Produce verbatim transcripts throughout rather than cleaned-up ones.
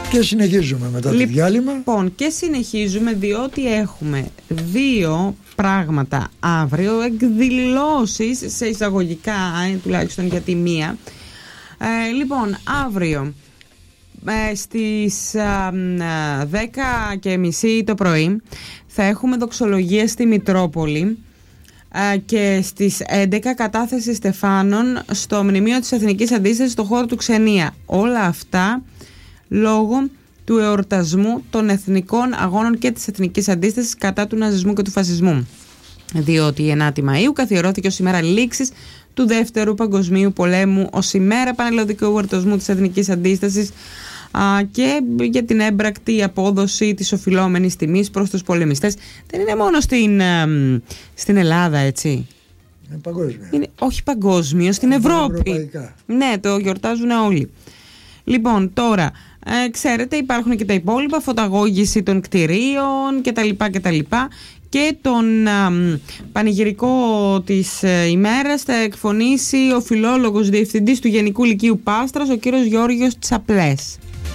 Και συνεχίζουμε μετά το διάλειμμα. Λοιπόν, και συνεχίζουμε διότι έχουμε δύο πράγματα αύριο, εκδηλώσεις σε εισαγωγικά, ε, τουλάχιστον για τη μία. Ε, λοιπόν, αύριο ε, στις ε, δέκα και μισή το πρωί θα έχουμε δοξολογία στη Μητρόπολη ε, και στις έντεκα κατάθεση στεφάνων στο Μνημείο της Εθνικής Αντίστασης στο χώρο του Ξενία. Όλα αυτά λόγω του εορτασμού των εθνικών αγώνων και της εθνικής αντίστασης κατά του ναζισμού και του φασισμού. Διότι η ενάτη Μαΐου καθιερώθηκε ως ημέρα λήξης του Δεύτερου Παγκοσμίου Πολέμου, ως ημέρα πανελλαδικού εορτασμού της εθνικής αντίστασης α, και για την έμπρακτη απόδοση της οφειλόμενης τιμής προς τους πολεμιστές. Δεν είναι μόνο στην, α, στην Ελλάδα, έτσι. Είναι παγκόσμιο. Είναι, όχι παγκόσμιο, στην Ευρώπη. Ευρωπαϊκά. Ναι, το γιορτάζουν όλοι. Λοιπόν, τώρα, ε, ξέρετε, υπάρχουν και τα υπόλοιπα, φωταγώγηση των κτηρίων κτλ. κτλ. Και τον α, πανηγυρικό της ε, ημέρας θα εκφωνήσει ο φιλόλογος διευθυντής του Γενικού Λυκείου Πάστρας, ο κύριος Γιώργος Τσαπλές.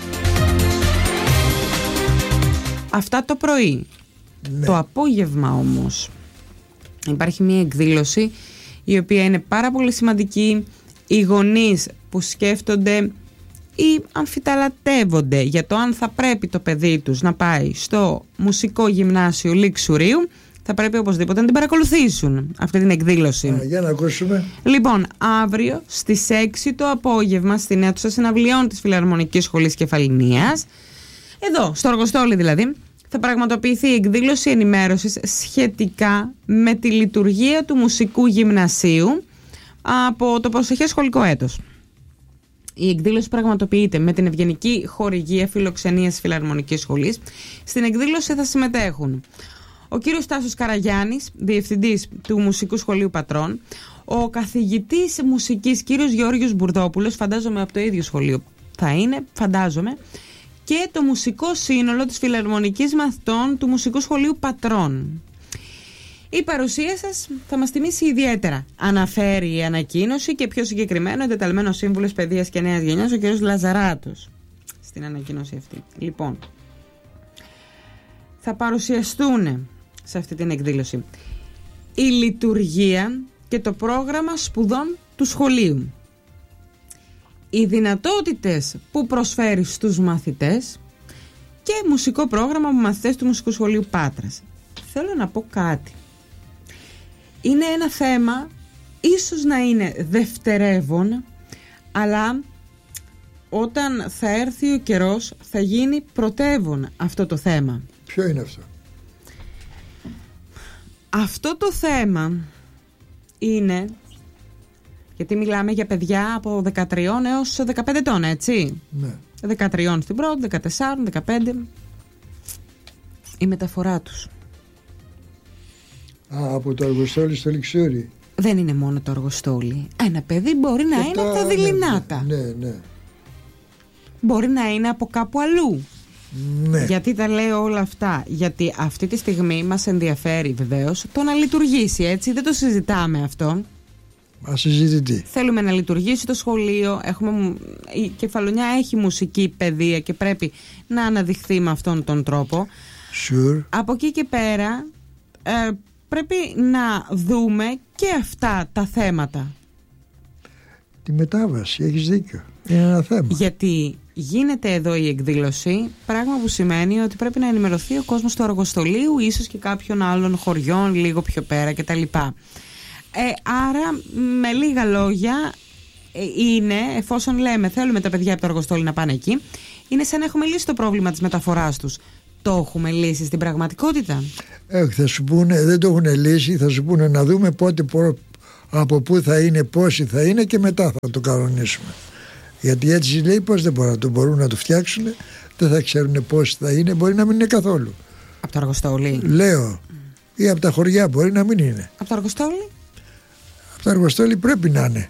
Αυτά το πρωί. Ναι. Το απόγευμα όμως υπάρχει μια εκδήλωση η οποία είναι πάρα πολύ σημαντική. Οι γονείς που σκέφτονται ή αμφιταλατεύονται για το αν θα πρέπει το παιδί τους να πάει στο Μουσικό Γυμνάσιο Λιξουρίου, θα πρέπει οπωσδήποτε να την παρακολουθήσουν αυτή την εκδήλωση. Α, για να ακούσουμε. Λοιπόν, αύριο στις έξι το απόγευμα στην αίθουσα συναυλιών της Φιλαρμονικής Σχολής Κεφαληνίας, εδώ στο Αργοστόλι δηλαδή, θα πραγματοποιηθεί η εκδήλωση ενημέρωσης σχετικά με τη λειτουργία του Μουσικού Γυμνασίου από το προσεχές σχολικό έτος. Η εκδήλωση πραγματοποιείται με την ευγενική χορηγία φιλοξενίας Φιλαρμονικής Σχολής. Στην εκδήλωση θα συμμετέχουν ο κύριος Τάσος Καραγιάννης, διευθυντής του Μουσικού Σχολείου Πατρών, ο καθηγητής μουσικής κύριος Γεώργιος Μπουρδόπουλος, φαντάζομαι από το ίδιο σχολείο θα είναι, φαντάζομαι, και το μουσικό σύνολο της Φιλαρμονικής Μαθητών του Μουσικού Σχολείου Πατρών. Η παρουσία σας θα μας τιμήσει ιδιαίτερα, αναφέρει η ανακοίνωση, και πιο συγκεκριμένο εντεταλμένο σύμβουλος παιδείας και νέας γενιάς, ο κ. Λαζαράτος, στην ανακοίνωση αυτή. Λοιπόν, θα παρουσιαστούν σε αυτή την εκδήλωση η λειτουργία και το πρόγραμμα σπουδών του σχολείου, οι δυνατότητες που προσφέρει στους μαθητές και μουσικό πρόγραμμα από μαθητές του Μουσικού Σχολείου Πάτρας. Θέλω να πω κάτι. Είναι ένα θέμα, ίσως να είναι δευτερεύον, αλλά όταν θα έρθει ο καιρός θα γίνει πρωτεύον αυτό το θέμα. Ποιο είναι αυτό? Αυτό το θέμα είναι, γιατί μιλάμε για παιδιά από δεκατρία έως δεκαπέντε ετών, έτσι. Ναι. δεκατρία στην πρώτη, δεκατέσσερα, δεκαπέντε. Η μεταφορά τους. Α, από το Αργοστόλι στο Λιξούρι. Δεν είναι μόνο το Αργοστόλι. Ένα παιδί μπορεί να και είναι τα... από τα Δειλινάτα. Ναι, ναι. Μπορεί να είναι από κάπου αλλού. Ναι. Γιατί τα λέω όλα αυτά? Γιατί αυτή τη στιγμή μας ενδιαφέρει βεβαίως το να λειτουργήσει, έτσι. Δεν το συζητάμε αυτό. Μα συζητητή. Θέλουμε να λειτουργήσει το σχολείο. Έχουμε... Η Κεφαλονιά έχει μουσική παιδεία και πρέπει να αναδειχθεί με αυτόν τον τρόπο. Sure. Από εκεί και πέρα ε, πρέπει να δούμε και αυτά τα θέματα. Τη μετάβαση, έχεις δίκιο. Είναι ένα θέμα. Γιατί γίνεται εδώ η εκδήλωση, πράγμα που σημαίνει ότι πρέπει να ενημερωθεί ο κόσμος του Αργοστολίου, ίσως και κάποιων άλλων χωριών λίγο πιο πέρα κτλ. Ε, άρα με λίγα λόγια είναι, εφόσον λέμε θέλουμε τα παιδιά από το Αργοστόλι να πάνε εκεί, είναι σαν να έχουμε λύσει το πρόβλημα της μεταφοράς τους. Το έχουμε λύσει στην πραγματικότητα? Ε, θα σου πούνε, δεν το έχουν λύσει, θα σου πούνε να δούμε πότε, πο, από πού θα είναι, πόσοι θα είναι και μετά θα το κανονίσουμε. Γιατί έτσι λέει πως δεν μπορούν να το, μπορούν να το φτιάξουν, δεν θα ξέρουν πόσοι θα είναι, μπορεί να μην είναι καθόλου. Από το Αργοστόλι? Λέω. Ή από τα χωριά μπορεί να μην είναι. Από το Αργοστόλι? Από το Αργοστόλι πρέπει να είναι.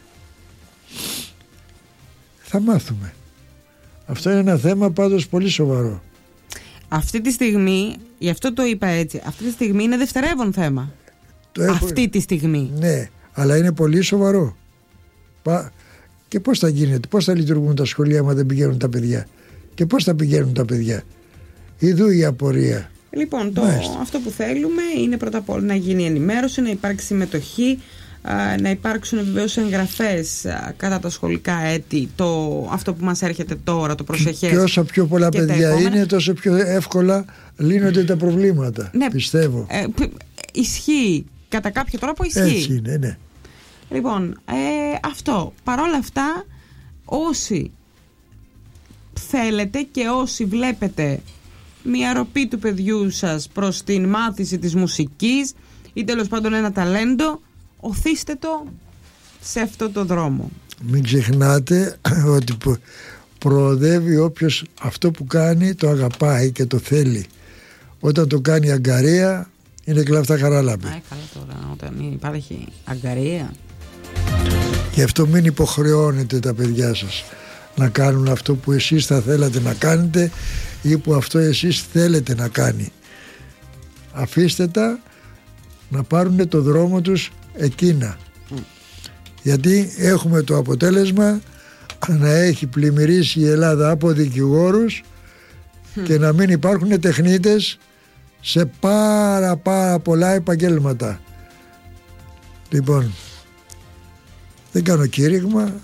Θα μάθουμε. Αυτό είναι ένα θέμα πάντως πολύ σοβαρό. Αυτή τη στιγμή, γι' αυτό το είπα έτσι, αυτή τη στιγμή είναι δευτερεύον θέμα. Το έχω... Αυτή τη στιγμή. Ναι, αλλά είναι πολύ σοβαρό. Πα... Και πώς θα γίνεται, πώς θα λειτουργούν τα σχολεία άμα δεν πηγαίνουν τα παιδιά? Και πώς θα πηγαίνουν τα παιδιά? Ιδού η απορία. Λοιπόν, το, αυτό που θέλουμε είναι πρώτα απ' όλα να γίνει ενημέρωση, να υπάρξει συμμετοχή, α, να υπάρξουν βεβαίως εγγραφές α, κατά τα σχολικά έτη, το, αυτό που μας έρχεται τώρα, το προσεχές. Και όσο πιο πολλά παιδιά είναι, τόσο πιο εύκολα λύνονται τα προβλήματα, ναι, πιστεύω. Ε, ισχύει, κατά κάποιο τρόπο ισχύει. Έτσι είναι, ναι. Λοιπόν, ε, αυτό, παρόλα αυτά, όσοι θέλετε και όσοι βλέπετε μια ροπή του παιδιού σας προς την μάθηση της μουσικής ή τέλος πάντων ένα ταλέντο, οθήστε το σε αυτό το δρόμο. Μην ξεχνάτε ότι προοδεύει όποιος αυτό που κάνει το αγαπάει και το θέλει. Όταν το κάνει αγκαρία είναι κλαφτά χαράλαμπη. Α, καλά τώρα, όταν υπάρχει αγκαρία. Γι' αυτό μην υποχρεώνετε τα παιδιά σας να κάνουν αυτό που εσείς θα θέλατε να κάνετε ή που αυτό εσείς θέλετε να κάνει. Αφήστε τα να πάρουν το δρόμο τους εκείνα. Mm. Γιατί έχουμε το αποτέλεσμα να έχει πλημμυρίσει η Ελλάδα από δικηγόρους mm. και να μην υπάρχουν τεχνίτες σε πάρα πάρα πολλά επαγγέλματα. Λοιπόν, δεν κάνω κήρυγμα,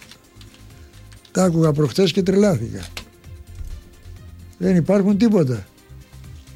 τα άκουγα προχτές και τρελάθηκα. Δεν υπάρχουν τίποτα.